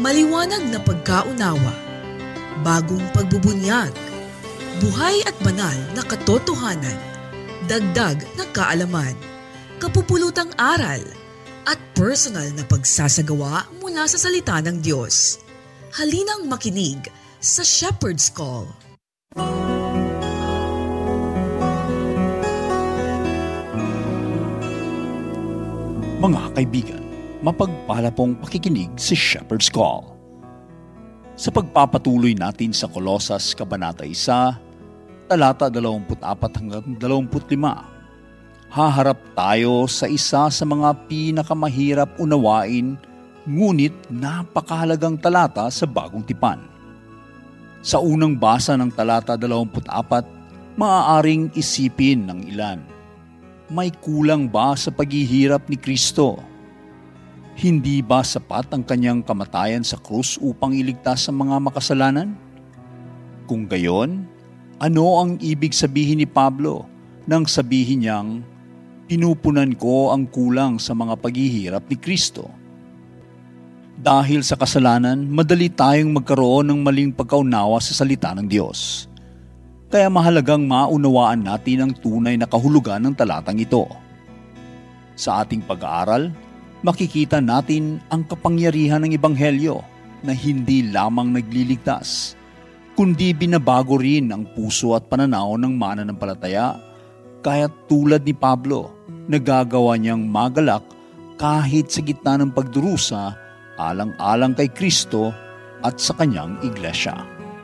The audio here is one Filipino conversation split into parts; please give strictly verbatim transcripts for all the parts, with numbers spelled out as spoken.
Maliwanag na pagkaunawa, bagong pagbubunyag, buhay at banal na katotohanan, dagdag na kaalaman, kapupulutang aral, at personal na pagsasagawa mula sa salita ng Diyos. Halinang makinig sa Shepherd's Call. Mga kaibigan, mapagpala pong pakikinig si Shepherd's Call. Sa pagpapatuloy natin sa Kolosas Kabanata one, talata twenty-four hanggang twenty-five, haharap tayo sa isa sa mga pinakamahirap unawain ngunit napakahalagang talata sa Bagong Tipan. Sa unang basa ng talata twenty-four, maaaring isipin ng ilan, may kulang ba sa paghihirap ni Kristo? Hindi ba sapat ang kanyang kamatayan sa krus upang iligtas ang mga makasalanan? Kung gayon, ano ang ibig sabihin ni Pablo nang sabihin niyang, pinupunan ko ang kulang sa mga paghihirap ni Kristo? Dahil sa kasalanan, madali tayong magkaroon ng maling pagkaunawa sa salita ng Diyos. Kaya mahalagang maunawaan natin ang tunay na kahulugan ng talatang ito. Sa ating pag-aaral, makikita natin ang kapangyarihan ng Ebanghelyo na hindi lamang nagliligtas, kundi binabago rin ang puso at pananaw ng mananampalataya, kaya tulad ni Pablo, nagagawa niyang magalak kahit sa gitna ng pagdurusa, alang-alang kay Kristo at sa kanyang iglesia.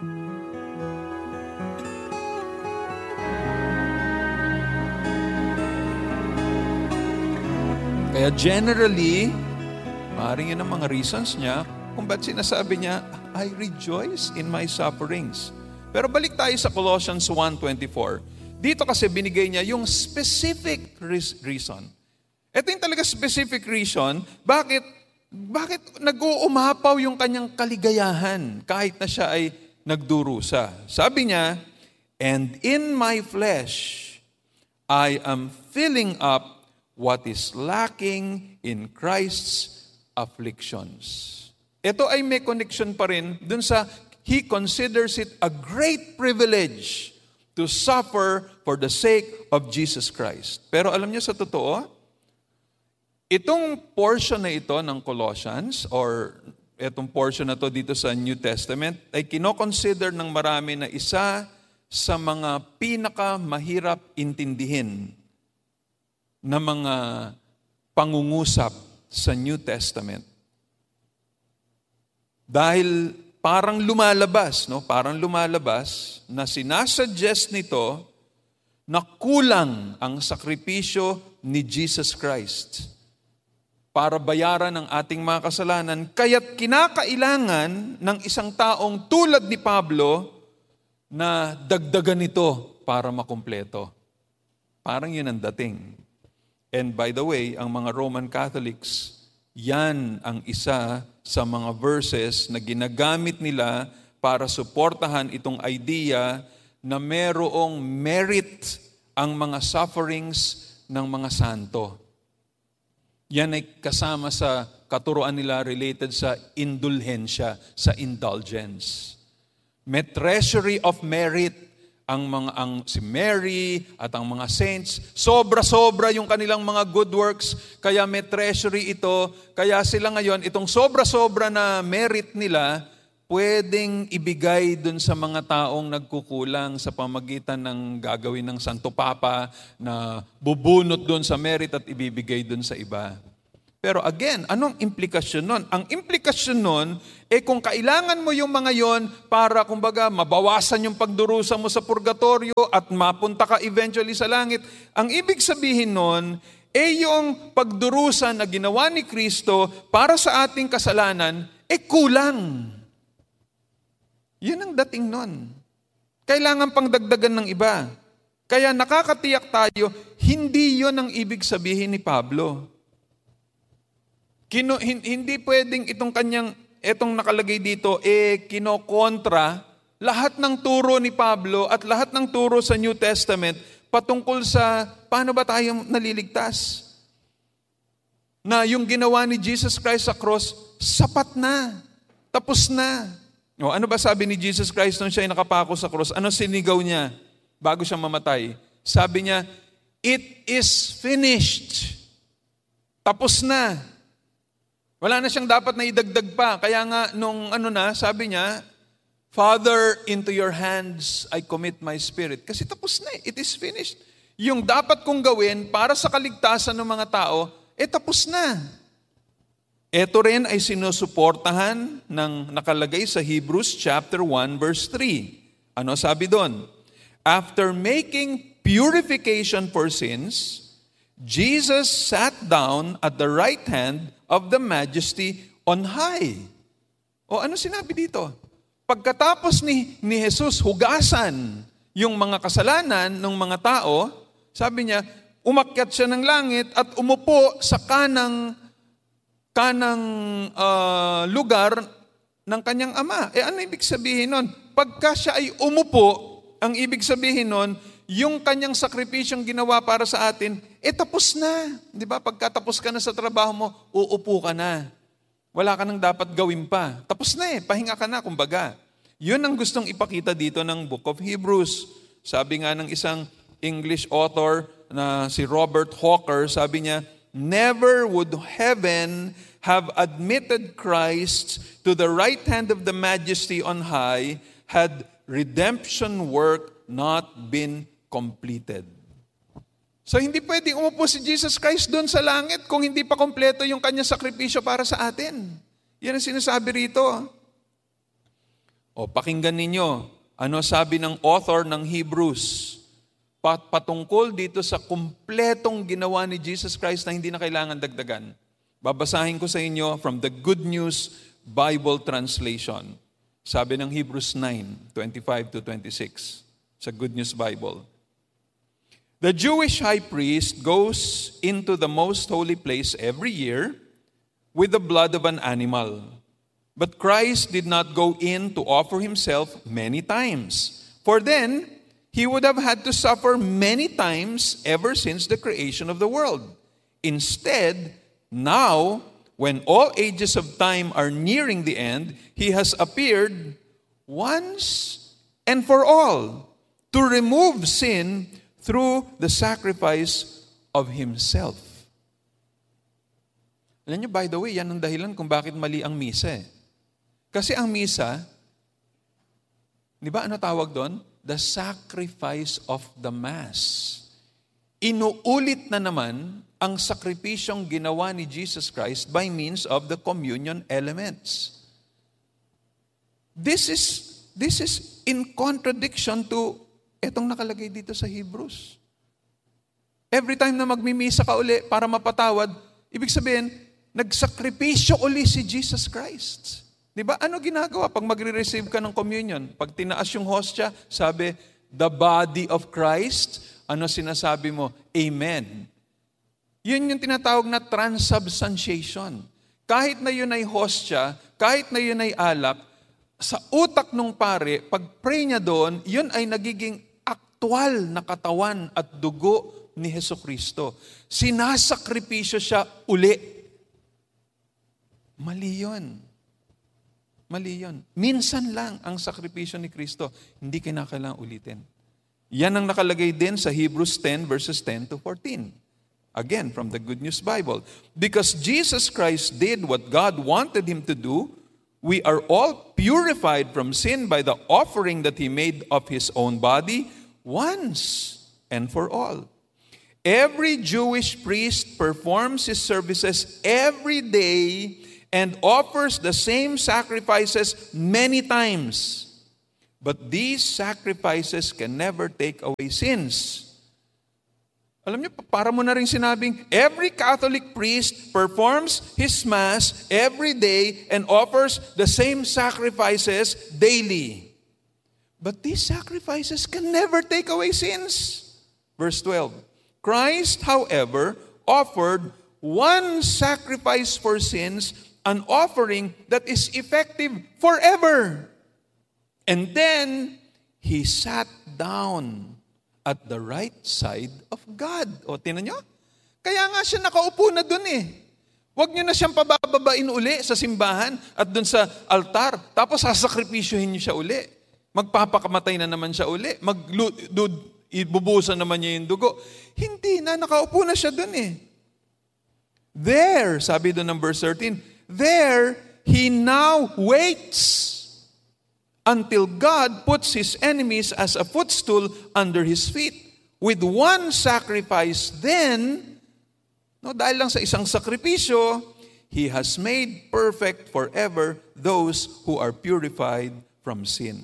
Kaya generally, maaaring yun ang mga reasons niya kung ba't sinasabi niya, I rejoice in my sufferings. Pero balik tayo sa Colossians one twenty-four. Dito kasi binigay niya yung specific reason. Ito yung talaga specific reason, bakit, bakit nag-uumapaw yung kanyang kaligayahan kahit na siya ay nagdurusa. Sabi niya, and in my flesh, I am filling up what is lacking in Christ's afflictions. Ito ay may connection pa rin dun sa he considers it a great privilege to suffer for the sake of Jesus Christ. Pero alam niyo sa totoo, itong portion na ito ng Colossians or itong portion na to dito sa New Testament ay kinoconsider ng marami na isa sa mga pinakamahirap intindihin na mga pangungusap sa New Testament. Dahil parang lumalabas, no? Parang lumalabas na sinasuggest nito na kulang ang sakripisyo ni Jesus Christ para bayaran ang ating mga kasalanan, kaya't kinakailangan ng isang taong tulad ni Pablo na dagdagan ito para makumpleto. Parang yun ang dating. And by the way, ang mga Roman Catholics, yan ang isa sa mga verses na ginagamit nila para suportahan itong idea na merong merit ang mga sufferings ng mga santo. Yan ay kasama sa katuruan nila related sa indulhensya, sa indulgence. May treasury of merit ang mga ang si Mary at ang mga saints, sobra-sobra yung kanilang mga good works, kaya may treasury ito, kaya sila ngayon, itong sobra-sobra na merit nila, pwedeng ibigay dun sa mga taong nagkukulang sa pamagitan ng gagawin ng Santo Papa na bubunot dun sa merit at ibibigay dun sa iba. Pero again, anong implikasyon nun? Ang implikasyon nun, eh kung kailangan mo yung mga yon para kumbaga mabawasan yung pagdurusa mo sa purgatorio at mapunta ka eventually sa langit, ang ibig sabihin nun, eh yung pagdurusa na ginawa ni Kristo para sa ating kasalanan, eh kulang. Yun ang dating nun. Kailangan pang dagdagan ng iba. Kaya nakakatiyak tayo, hindi yun ang ibig sabihin ni Pablo. Kino, hindi pwedeng itong kanyang, itong nakalagay dito, eh, kinokontra lahat ng turo ni Pablo at lahat ng turo sa New Testament patungkol sa paano ba tayo naliligtas. Na yung ginawa ni Jesus Christ sa cross, sapat na. Tapos na. O, ano ba sabi ni Jesus Christ nung siya ay nakapako sa krus? Ano sinigaw niya bago siya mamatay? Sabi niya, "It is finished." Tapos na. Wala na siyang dapat na idagdag pa. Kaya nga, nung ano na, sabi niya, "Father, into your hands I commit my spirit." Kasi tapos na eh. It is finished. Yung dapat kong gawin para sa kaligtasan ng mga tao, eh tapos na. Ito rin ay sinusuportahan ng nakalagay sa Hebrews chapter one verse three. Ano sabi doon? After making purification for sins, Jesus sat down at the right hand of the Majesty on high. O ano sinabi dito? Pagkatapos ni, ni Jesus hugasan yung mga kasalanan ng mga tao, sabi niya, umakyat siya ng langit at umupo sa kanang kanang uh, lugar ng kanyang ama. Eh ano ibig sabihin nun? Pagka siya ay umupo, ang ibig sabihin nun, yung kanyang sakripisyong ginawa para sa atin, eh tapos na. Di ba? Pagkatapos ka na sa trabaho mo, uupo ka na. Wala ka nang dapat gawin pa. Tapos na eh, pahinga ka na, kumbaga. Yun ang gustong ipakita dito ng Book of Hebrews. Sabi nga ng isang English author na si Robert Hawker, sabi niya, "Never would heaven have admitted Christ to the right hand of the Majesty on high had redemption work not been completed." So hindi pwedeng umupo si Jesus Christ doon sa langit kung hindi pa kompleto yung kanyang sakripisyo para sa atin. Yan ang sinasabi rito. O pakinggan ninyo, ano sabi ng author ng Hebrews pat patungkol dito sa kumpletong ginawa ni Jesus Christ na hindi na kailangan dagdagan. Babasahin ko sa inyo from the Good News Bible Translation. Sabi ng Hebrews nine, twenty-five to twenty-six sa Good News Bible. The Jewish high priest goes into the most holy place every year with the blood of an animal. But Christ did not go in to offer himself many times. For then, he would have had to suffer many times ever since the creation of the world. Instead, now, when all ages of time are nearing the end, he has appeared once and for all to remove sin through the sacrifice of himself. Alam niyo, by the way, yan ang dahilan kung bakit mali ang misa eh. Kasi ang misa, di ba ano tawag doon? The sacrifice of the Mass. Inuulit na naman ang sakripisyong ginawa ni Jesus Christ by means of the communion elements. This is, this is in contradiction to etong nakalagay dito sa Hebrews. Every time na magmimisa ka uli para mapatawad, ibig sabihin, nagsakripisyo uli si Jesus Christ. Di ba? Ano ginagawa pag magre-receive ka ng communion? Pag tinaas yung hostya, sabi, the body of Christ, ano sinasabi mo? Amen. Yun yung tinatawag na transubstantiation. Kahit na yun ay hostya, kahit na yun ay alak, sa utak nung pare, pag pray niya doon, yun ay nagiging aktual na katawan at dugo ni Hesukristo. Sinasakripisyo siya uli. Mali yun. Mali yun. Minsan lang ang sakripisyo ni Kristo. Hindi kinakailangan ulitin. Yan ang nakalagay din sa Hebrews ten verses ten to fourteen. Again, from the Good News Bible. Because Jesus Christ did what God wanted him to do, we are all purified from sin by the offering that he made of his own body once and for all. Every Jewish priest performs his services every day and offers the same sacrifices many times. But these sacrifices can never take away sins. Alam niyo, para mo na rin sinabing, every Catholic priest performs his Mass every day and offers the same sacrifices daily. But these sacrifices can never take away sins. Verse twelve, Christ, however, offered one sacrifice for sins, an offering that is effective forever. And then, he sat down at the right side of God. O, tinan nyo? Kaya nga siya nakaupo na dun eh. Huwag nyo na siyang pabababain uli sa simbahan at dun sa altar. Tapos sasakripisyohin nyo siya uli. Magpapakamatay na naman siya uli. Magbubusan naman niya yung dugo. Hindi na, nakaupo na siya dun eh. There, sabi dun ng verse thirteen, there he now waits until God puts his enemies as a footstool under his feet. With one sacrifice then, no, dahil lang sa isang sakripisyo, he has made perfect forever those who are purified from sin.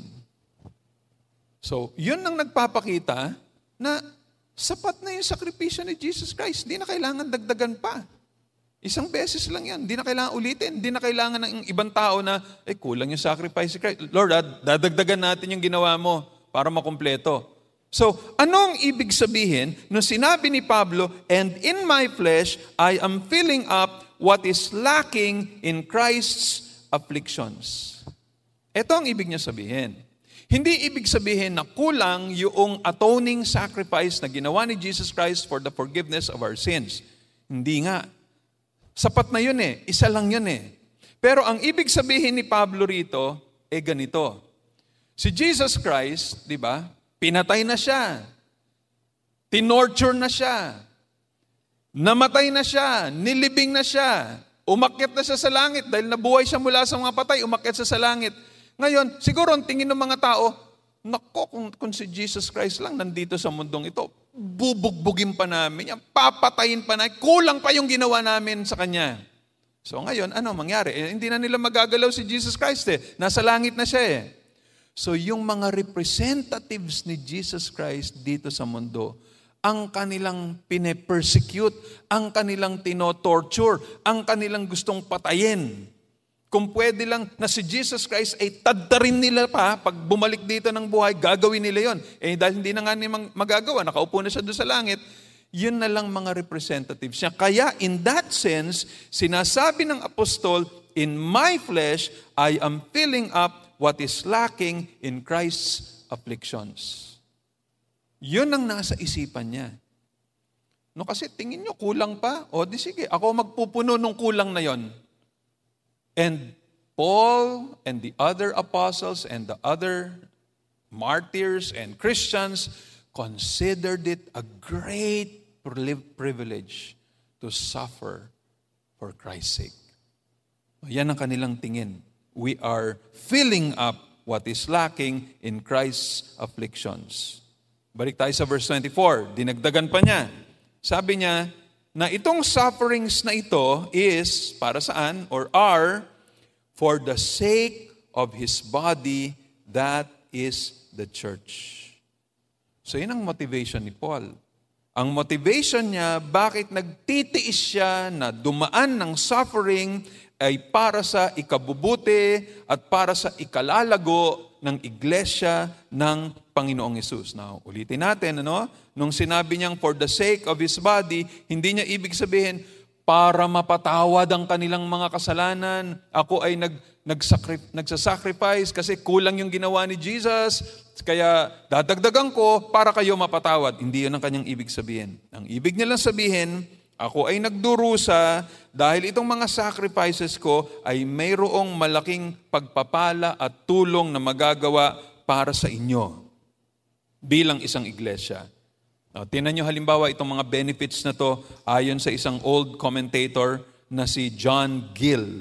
So, yun ang nagpapakita na sapat na yung sakripisyo ni Jesus Christ. Hindi na kailangan dagdagan pa. Isang beses lang yan. Hindi na kailangan ulitin. Hindi na kailangan ng ibang tao na, eh, kulang yung sacrifice si Christ. Lord, dadagdagan natin yung ginawa mo para makumpleto. So, anong ibig sabihin nung sinabi ni Pablo, and in my flesh, I am filling up what is lacking in Christ's afflictions. Ito ang ibig niya sabihin. Hindi ibig sabihin na kulang yung atoning sacrifice na ginawa ni Jesus Christ for the forgiveness of our sins. Hindi nga. Sapat na yun eh. Isa lang yun eh. Pero ang ibig sabihin ni Pablo rito, eh ganito. Si Jesus Christ, di ba, pinatay na siya. Tinorture na siya. Namatay na siya. Nilibing na siya. Umakyat na siya sa langit dahil nabuhay siya mula sa mga patay. Umakyat siya sa langit. Ngayon, siguro ang tingin ng mga tao, nako, kung, kung si Jesus Christ lang nandito sa mundong ito, bubugbugin pa namin yan, papatayin pa namin, kulang pa yung ginawa namin sa Kanya. So ngayon, ano mangyari? Eh, hindi na nila magagalaw si Jesus Christ eh. Nasa langit na siya eh. So yung mga representatives ni Jesus Christ dito sa mundo, ang kanilang pine-persecute, ang kanilang tino-torture, ang kanilang gustong patayin. Kung pwede lang na si Jesus Christ ay tadtarin nila pa, pag bumalik dito ng buhay, gagawin nila yon. Eh dahil hindi na nga nila magagawa, nakaupo na siya doon sa langit, yun na lang mga representatives niya. Kaya in that sense, sinasabi ng apostol, in my flesh, I am filling up what is lacking in Christ's afflictions. Yun ang nasa isipan niya. No, kasi tingin nyo, kulang pa? O di sige, ako magpupuno nung kulang na yon. And Paul and the other apostles and the other martyrs and Christians considered it a great privilege to suffer for Christ's sake. Yan ang kanilang tingin. We are filling up what is lacking in Christ's afflictions. Balik tayo sa verse twenty-four. Dinagdagan pa niya. Sabi niya, na itong sufferings na ito is, para saan, or are, for the sake of His body, that is the church. So yun ang motivation ni Paul. Ang motivation niya, bakit nagtitiis siya na dumaan ng suffering, ay para sa ikabubuti at para sa ikalalago ng iglesia ng Panginoong Hesus. Now, ulitin natin, ano? Nung sinabi niyang for the sake of His body, hindi niya ibig sabihin, para mapatawad ang kanilang mga kasalanan, ako ay nag, nagsakrip, nagsasacrifice kasi kulang yung ginawa ni Jesus, kaya dadagdagan ko para kayo mapatawad. Hindi yun ang kanyang ibig sabihin. Ang ibig nilang sabihin, ako ay nagdurusa dahil itong mga sacrifices ko ay mayroong malaking pagpapala at tulong na magagawa para sa inyo bilang isang iglesia. Now, tingnan nyo halimbawa itong mga benefits na to ayon sa isang old commentator na si John Gill.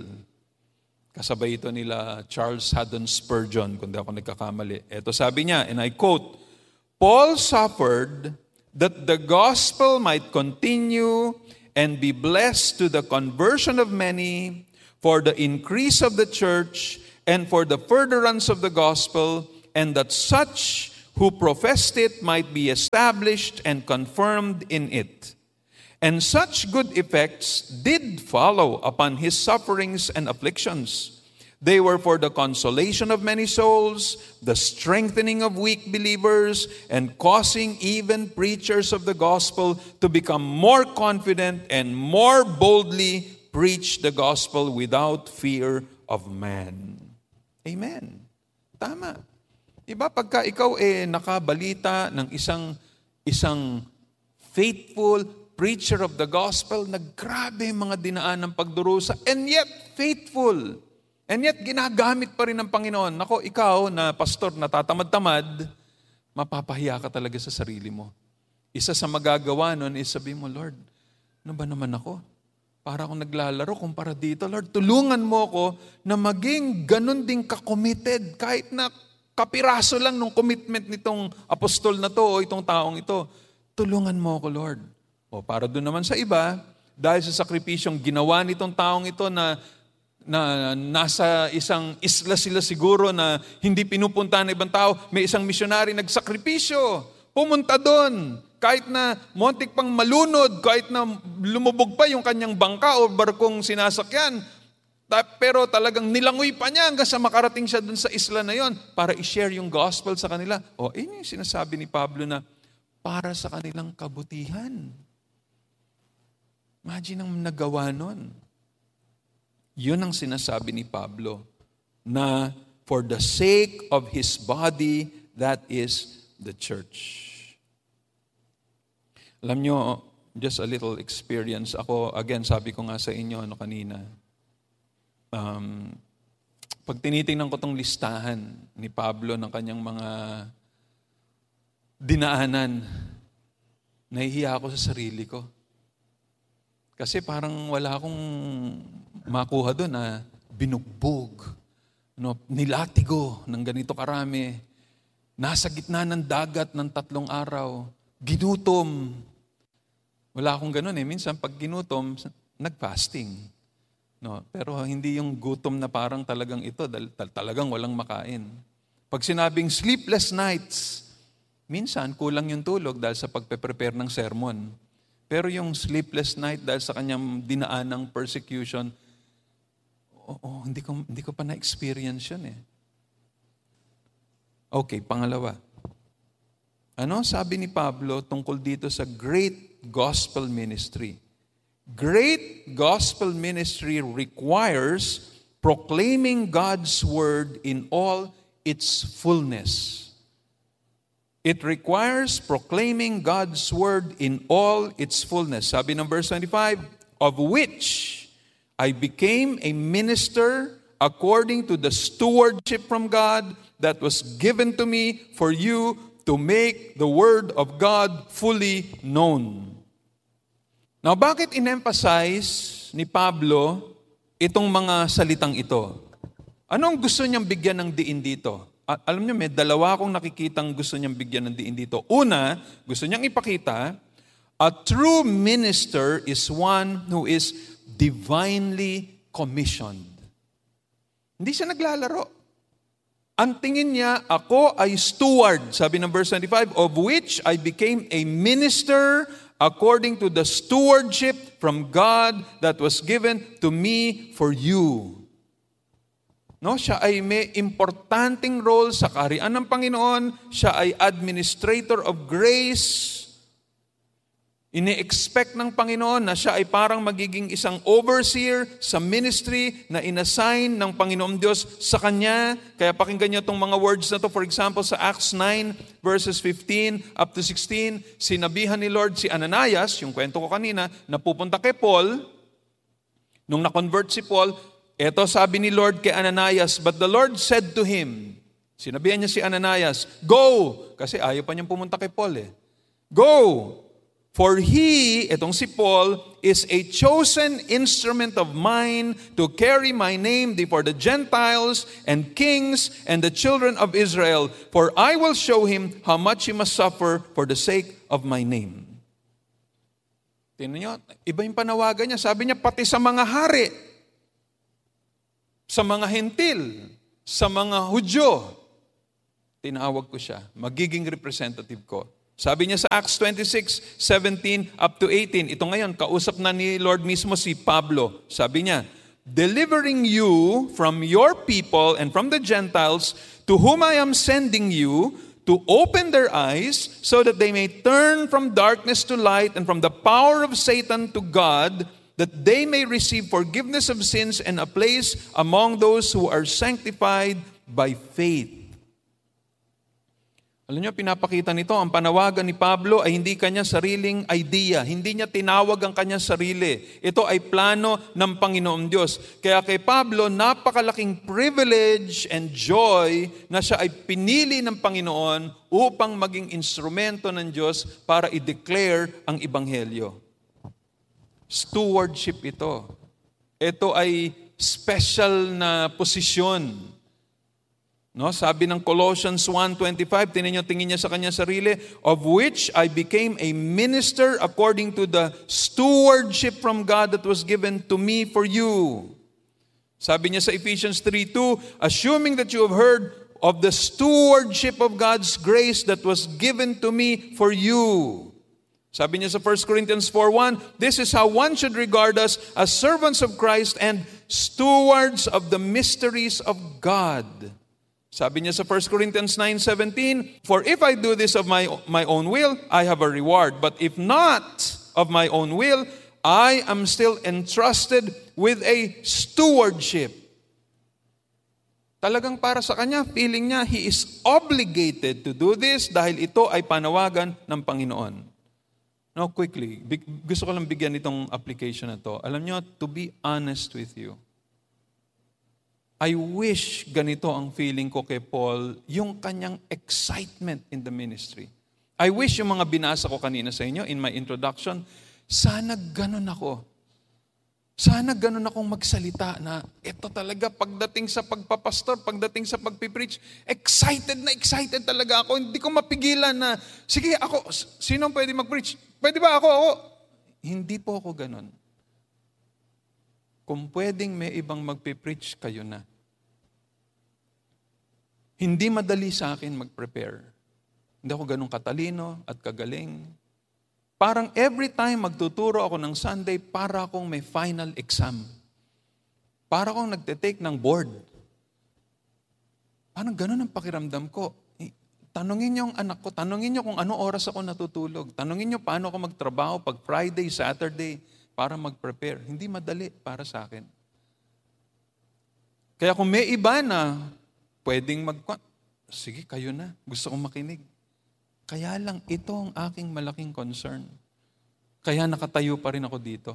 Kasabay ito nila Charles Haddon Spurgeon, kung di ako nagkakamali. Ito sabi niya, and I quote, Paul suffered that the gospel might continue and be blessed to the conversion of many, for the increase of the church, and for the furtherance of the gospel, and that such who professed it might be established and confirmed in it. And such good effects did follow upon his sufferings and afflictions. They were for the consolation of many souls, the strengthening of weak believers, and causing even preachers of the gospel to become more confident and more boldly preach the gospel without fear of man. Amen. Tama. Diba pagka ikaw eh nakabalita ng isang isang faithful, preacher of the gospel, naggrabe mga dinaan ng pagdurusa, and yet faithful. And yet ginagamit pa rin ng Panginoon. Nako, ikaw na pastor na tatamad-tamad, mapapahiya ka talaga sa sarili mo. Isa sa magagawa nun is sabi mo, Lord, ano ba naman ako? Para akong naglalaro kumpara dito. Lord, tulungan mo ko na maging ganun din ka-committed kahit na kapiraso lang ng commitment nitong apostol na to o itong taong ito. Tulungan mo ko, Lord. O para doon naman sa iba, dahil sa sakripisyong ginawa nitong taong ito na, na nasa isang isla sila siguro na hindi pinupuntahan ng ibang tao, may isang misyonary nagsakripisyo, pumunta doon. Kahit na montik pang malunod, kahit na lumubog pa yung kanyang bangka o barkong sinasakyan, pero talagang nilangoy pa niya hanggang sa makarating siya dun sa isla na yon para i-share yung gospel sa kanila. O, yun yung sinasabi ni Pablo na para sa kanilang kabutihan. Imagine ang nagawa nun. Yun ang sinasabi ni Pablo na for the sake of his body, that is the church. Alam nyo, just a little experience. Ako, again, sabi ko nga sa inyo ano kanina, um, pag tinitingnan ko tong listahan ni Pablo ng kanyang mga dinaanan, nahihiya ako sa sarili ko. Kasi parang wala akong makuha doon na binugbog, no, nilatigo ng ganito karami, nasa gitna ng dagat ng tatlong araw, ginutom. Wala akong ganun eh. Minsan pag ginutom, nag-fasting. No, pero hindi yung gutom na parang talagang ito, talagang walang makain. Pag sinabing sleepless nights, minsan kulang yung tulog dahil sa pagpe-prepare ng sermon. Pero yung sleepless night dahil sa kanyang dinaanang persecution, oh, oh, hindi ko hindi ko pa na-experience yun eh. Okay, pangalawa. Ano sabi ni Pablo tungkol dito sa great gospel ministry? Great gospel ministry requires proclaiming God's word in all its fullness. It requires proclaiming God's word in all its fullness. Sabi ng verse twenty-five, of which I became a minister according to the stewardship from God that was given to me for you to make the word of God fully known. Now, bakit in-emphasize ni Pablo itong mga salitang ito? Anong gusto niyang bigyan ng diin dito? Alam niyo, may dalawa akong nakikitang gusto niyang bigyan ng diin dito. Una, gusto niyang ipakita, a true minister is one who is divinely commissioned. Hindi siya naglalaro. Ang tingin niya, ako ay steward, sabi ng verse twenty-five, of which I became a minister according to the stewardship from God that was given to me for you. No, siya ay may importanteng role sa kaharian ng Panginoon. Siya ay administrator of grace. Ini-expect ng Panginoon na siya ay parang magiging isang overseer sa ministry na inassign ng Panginoong Diyos sa kanya. Kaya pakinggan niyo itong mga words na to. For example, sa Acts nine, verses fifteen up to sixteen, sinabihan ni Lord si Ananias, yung kwento ko kanina, na pupunta kay Paul. Nung na-convert si Paul, eto sabi ni Lord kay Ananias, but the Lord said to him, sinabihan niya si Ananias, go! Kasi ayaw pa niyang pumunta kay Paul eh. Go! For he, etong si Paul, is a chosen instrument of mine to carry my name before the Gentiles and kings and the children of Israel. For I will show him how much he must suffer for the sake of my name. Tingnan niyo, iba yung panawagan niya. Sabi niya, pati sa mga hari, sa mga hentil, sa mga Hudyo, tinawag ko siya, magiging representative ko. Sabi niya sa Acts twenty-six, seventeen up to eighteen, ito ngayon, kausap na ni Lord mismo si Pablo. Sabi niya, delivering you from your people and from the Gentiles to whom I am sending you to open their eyes so that they may turn from darkness to light and from the power of Satan to God, that they may receive forgiveness of sins and a place among those who are sanctified by faith. Alam niyo, pinapakita nito, ang panawagan ni Pablo ay hindi kanya sariling idea. Hindi niya tinawag ang kanya sarili. Ito ay plano ng Panginoong Diyos. Kaya kay Pablo, napakalaking privilege and joy na siya ay pinili ng Panginoon upang maging instrumento ng Diyos para i-declare ang Ebanghelyo. Stewardship ito. Ito ay special na posisyon. No, sabi ng Colossians one twenty-five, tingnan niyo, tingin niya sa kanya sarili, of which I became a minister according to the stewardship from God that was given to me for you. Sabi niya sa Ephesians three two, assuming that you have heard of the stewardship of God's grace that was given to me for you. Sabi niya sa First Corinthians four one, this is how one should regard us as servants of Christ and stewards of the mysteries of God. Sabi niya sa First Corinthians nine seventeen, for if I do this of my, my own will, I have a reward. But if not of my own will, I am still entrusted with a stewardship. Talagang para sa kanya, feeling niya, he is obligated to do this dahil ito ay panawagan ng Panginoon. Now quickly, gusto ko lang bigyan itong application na to. Alam niyo, to be honest with you, I wish ganito ang feeling ko kay Paul, yung kanyang excitement in the ministry. I wish yung mga binasa ko kanina sa inyo in my introduction, sana ganun ako. Sana ganun akong magsalita na ito talaga pagdating sa pagpapastor, pagdating sa pagpipreach, excited na excited talaga ako. Hindi ko mapigilan na, sige ako, sino pwede mag-preach? Pwede ba ako? Ako? Hindi po ako ganun. Kung pwedeng may ibang magpipreach, kayo na. Hindi madali sa akin mag-prepare. Hindi ako ganun katalino at kagaling. Parang every time magtuturo ako ng Sunday, para akong may final exam. Para akong nagte-take ng board. Parang ganun ang pakiramdam ko. Tanungin niyo ang anak ko, tanungin niyo kung ano oras ako natutulog. Tanungin niyo paano ako magtrabaho pag Friday, Saturday, para mag-prepare. Hindi madali para sa akin. Kaya kung may iba na pwedeng mag... Sige, kayo na. Gusto kong makinig. Kaya lang, ito ang aking malaking concern. Kaya nakatayo pa rin ako dito.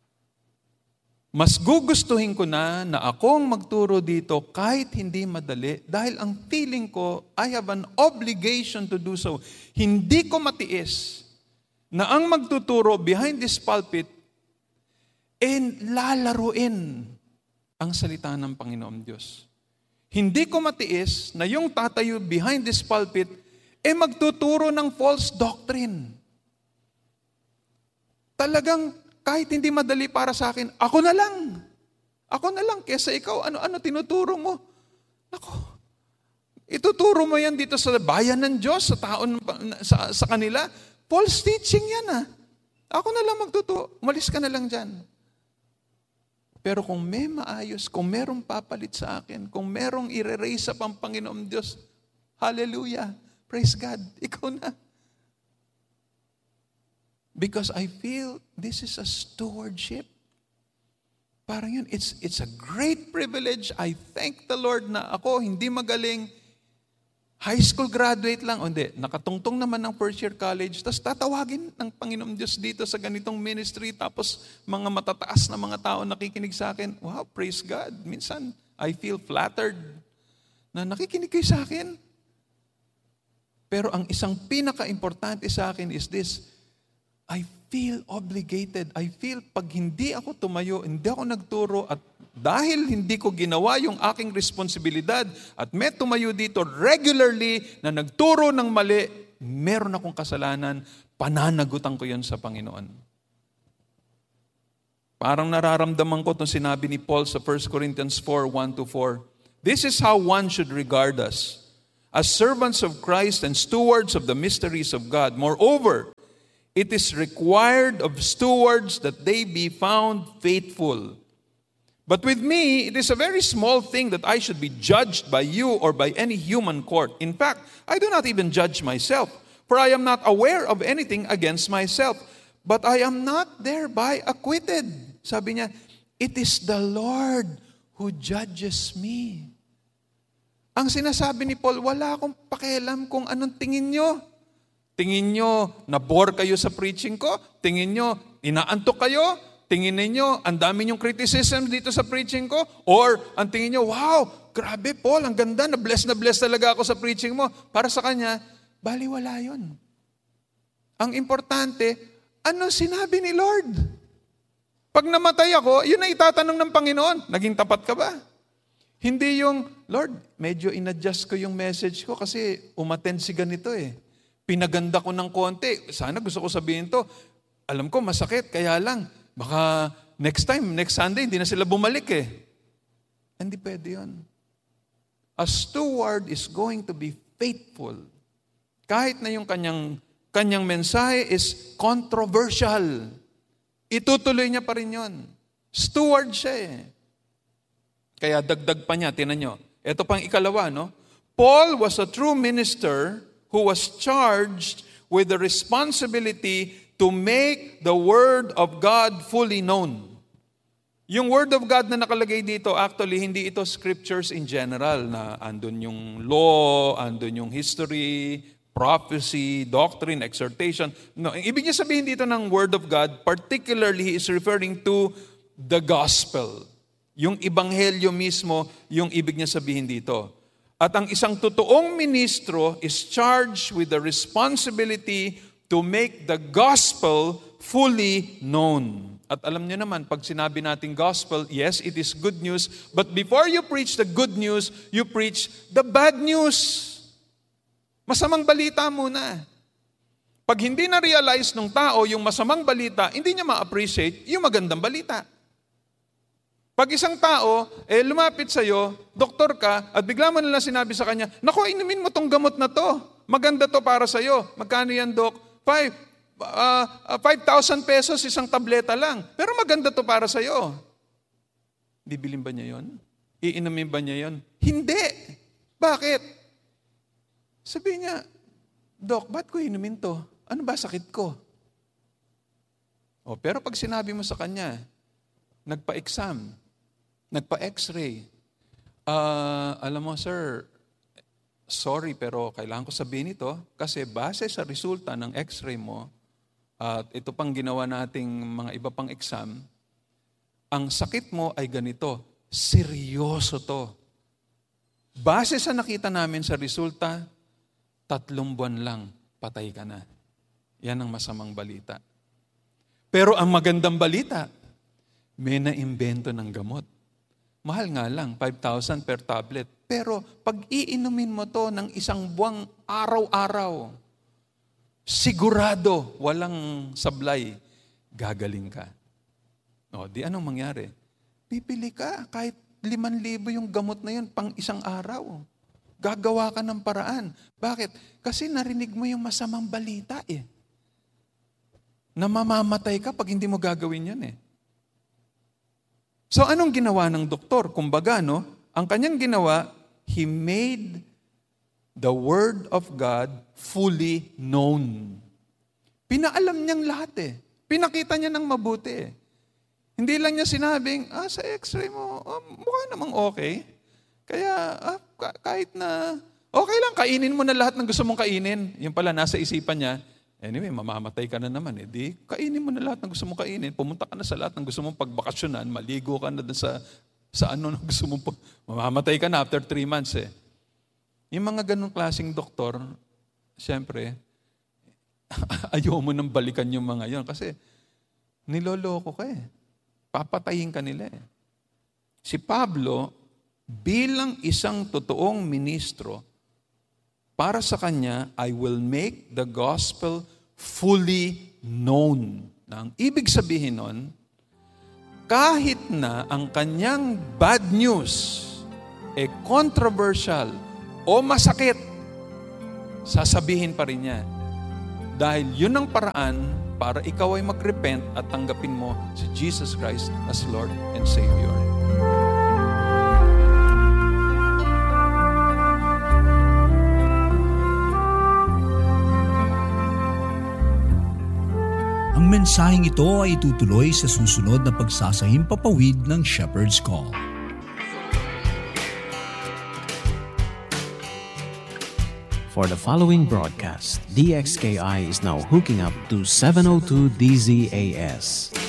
Mas gugustuhin ko na na akong magturo dito kahit hindi madali dahil ang feeling ko, I have an obligation to do so. Hindi ko matiis na ang magtuturo behind this pulpit and lalaruin ang salita ng Panginoong Diyos. Hindi ko matiis na yung tatayo behind this pulpit eh magtuturo ng false doctrine. Talagang kahit hindi madali para sa akin, ako na lang. Ako na lang kesa ikaw, ano-ano tinuturo mo. Nako, ituturo mo yan dito sa bayan ng Diyos, sa taon, sa, sa kanila. False teaching yan ah. Ako na lang magtuturo, umalis ka na lang dyan. Pero kung may maayos, kung merong papalit sa akin, kung merong i-raise up ang Panginoong Diyos, hallelujah, praise God, ikaw na. Because I feel this is a stewardship. Parang yun, it's, it's a great privilege. I thank the Lord na ako, hindi magaling, high school graduate lang, o hindi, nakatungtong naman ng first year college, tapos tatawagin ng Panginoong Diyos dito sa ganitong ministry, tapos mga matataas na mga tao nakikinig sa akin. Wow, praise God. Minsan, I feel flattered na nakikinig kayo sa akin. Pero ang isang pinaka-importante sa akin is this, I feel obligated. I feel pag hindi ako tumayo, hindi ako nagturo, at dahil hindi ko ginawa yung aking responsibilidad at may tumayo dito regularly na nagturo ng mali, meron akong kasalanan, pananagutan ko yan sa Panginoon. Parang nararamdaman ko itong sinabi ni Paul sa First Corinthians four, one to four. This is how one should regard us, as servants of Christ and stewards of the mysteries of God. Moreover, it is required of stewards that they be found faithful. But with me, it is a very small thing that I should be judged by you or by any human court. In fact, I do not even judge myself, for I am not aware of anything against myself. But I am not thereby acquitted. Sabi niya, it is the Lord who judges me. Ang sinasabi ni Paul, wala akong pakialam kung anong tingin nyo. Tingin nyo, na-bore kayo sa preaching ko? Tingin nyo, inaantok kayo? Tingin ninyo, ang dami nyong criticism dito sa preaching ko? Or, ang tingin nyo, wow, grabe Paul, ang ganda, na-bless na bless talaga ako sa preaching mo. Para sa kanya, baliwala yun. Ang importante, ano sinabi ni Lord? Pag namatay ako, yun ang itatanong ng Panginoon. Naging tapat ka ba? Hindi yung, Lord, medyo in-adjust ko yung message ko kasi umattend si ganito eh. Pinaganda ko ng konti. Sana gusto ko sabihin to. Alam ko, masakit. Kaya lang, baka next time, next Sunday, hindi na sila bumalik eh. Hindi pwede yun. A steward is going to be faithful. Kahit na yung kanyang, kanyang mensahe is controversial. Itutuloy niya pa rin yun. Steward siya eh. Kaya dagdag pa niya, tinan nyo. Ito pang ikalawa, no? Paul was a true minister who was charged with the responsibility to make the Word of God fully known. Yung Word of God na nakalagay dito, actually, hindi ito scriptures in general, na andun yung law, andun yung history, prophecy, doctrine, exhortation. No, ang ibig niya sabihin dito ng Word of God, particularly, he is referring to the gospel. Yung ebanghelyo mismo, yung ibig niya sabihin dito. At ang isang totoong ministro is charged with the responsibility to make the gospel fully known. At alam niyo naman, pag sinabi natin gospel, yes, it is good news, but before you preach the good news, you preach the bad news. Masamang balita muna. Pag hindi na-realize ng tao yung masamang balita, hindi niya ma-appreciate yung magandang balita. Pag isang tao, eh, lumapit sa'yo, doktor ka, at bigla mo nalang sinabi sa kanya, naku, inumin mo tong gamot na to. Maganda to para sa'yo. Magkano yan, Dok? Five, uh, uh, five thousand pesos isang tableta lang. Pero maganda to para sa'yo. Bibilin ba niya yon? Iinumin ba niya yon? Hindi. Bakit? Sabi niya, Dok, ba't ko inumin to? Ano ba sakit ko? O, pero pag sinabi mo sa kanya, nagpa-exam, nagpa-x-ray. Uh, alam mo, sir, sorry pero kailangan ko sabihin ito kasi base sa resulta ng x-ray mo at ito pang ginawa nating mga iba pang exam, ang sakit mo ay ganito. Seryoso to. Base sa nakita namin sa resulta, tatlong buwan lang, patay ka na. Yan ang masamang balita. Pero ang magandang balita, may naimbento ng gamot. Mahal nga lang, five thousand per tablet. Pero pag iinumin mo to ng isang buwang araw-araw, sigurado, walang sablay, gagaling ka. O, di anong mangyari? Pipili ka, kahit liman libo yung gamot na yun, pang isang araw. Gagawa ka ng paraan. Bakit? Kasi narinig mo yung masamang balita eh. Na mamamatay ka pag hindi mo gagawin yun eh. So anong ginawa ng doktor? Kumbaga, no? Ang kanyang ginawa, he made the Word of God fully known. Pinaalam niyang lahat eh. Pinakita niya ng mabuti eh. Hindi lang niya sinabing, ah, sa x-ray mo, oh, mukha namang okay. Kaya, ah, kahit na, okay lang, kainin mo na lahat ng gusto mong kainin. Yung pala, nasa isipan niya, anyway, mamamatay ka na naman. Eh. Di, kainin mo na lahat ng gusto mong kainin. Pumunta ka na sa lahat ng gusto mong pagbakasyonan. Maligo ka na sa, sa ano na gusto mong, mamamatay ka na after three months eh. Yung mga ganong klaseng doktor, siyempre, ayaw mo nang balikan yung mga yon kasi niloloko ka eh. Papatayin ka nila eh. Si Pablo, bilang isang totoong ministro, para sa kanya, I will make the gospel fully known. Na ang ibig sabihin nun, kahit na ang kanyang bad news e controversial o masakit, sasabihin pa rin niya. Dahil yun ang paraan para ikaw ay mag-repent at tanggapin mo si Jesus Christ as Lord and Savior. Ang mensaheng ito ay tutuloy sa susunod na pagsasahimpapawid ng Shepherd's Call. For the following broadcast, D X K I is now hooking up to seven oh two D Z A S.